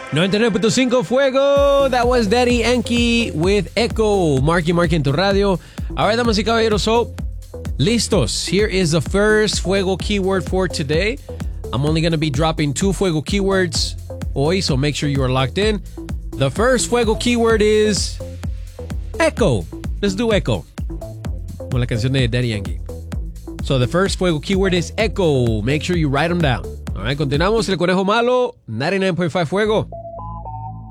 99.5 Fuego. That was Daddy Yankee with Echo. Marky en tu radio. All right, damas y caballeros. So, listos. Here is the first Fuego keyword for today. I'm only going to be dropping 2 Fuego keywords hoy, so make sure you are locked in. The first Fuego keyword is Echo. Let's do Echo. Con la canción de Daddy Yankee. So, the first Fuego keyword is Echo. Make sure you write them down. All right, continuamos. El Conejo Malo, 99.5 Fuego.